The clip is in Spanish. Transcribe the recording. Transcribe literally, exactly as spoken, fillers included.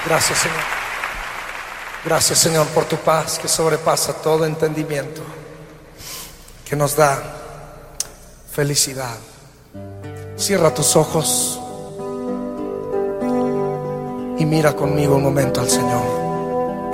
Gracias, Señor. Gracias, Señor, por tu paz que sobrepasa todo entendimiento, que nos da felicidad. Cierra tus ojos y mira conmigo un momento al Señor.